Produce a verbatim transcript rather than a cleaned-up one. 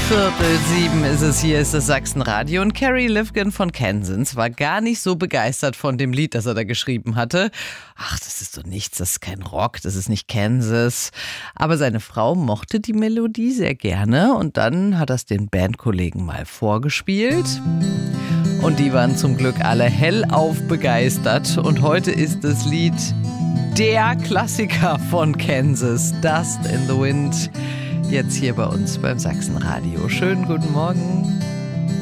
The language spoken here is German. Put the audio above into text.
Viertel sieben ist es, hier ist das Sachsenradio und Carrie Livgren von Kansas war gar nicht so begeistert von dem Lied, das er da geschrieben hatte. Ach, das ist doch nichts, das ist kein Rock, das ist nicht Kansas. Aber seine Frau mochte die Melodie sehr gerne und dann hat er es den Bandkollegen mal vorgespielt. Und die waren zum Glück alle hellauf begeistert und heute ist das Lied der Klassiker von Kansas, Dust in the Wind. Jetzt hier bei uns beim Sachsenradio. Schönen guten Morgen.